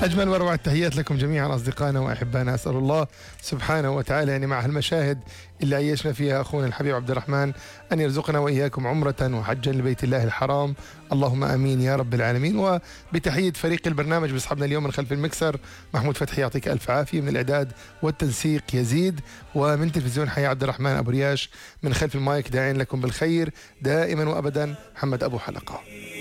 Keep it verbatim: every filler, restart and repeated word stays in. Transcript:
أجمل وأروع التحيات لكم جميعا أصدقائنا وأحبائنا. أسأل الله سبحانه وتعالى يعني مع هالمشاهد اللي عيشنا فيها أخونا الحبيب عبد الرحمن أن يرزقنا وإياكم عمرة وحجا لبيت الله الحرام، اللهم آمين يا رب العالمين. وبتحية فريق البرنامج بيصحبنا اليوم من خلف المكسر محمود فتحي يعطيك ألف عافية، من الإعداد والتنسيق يزيد، ومن تلفزيون حياة عبد الرحمن أبو رياش، من خلف المايك داعين لكم بالخير دائما وأبدا محمد أبو حلقة.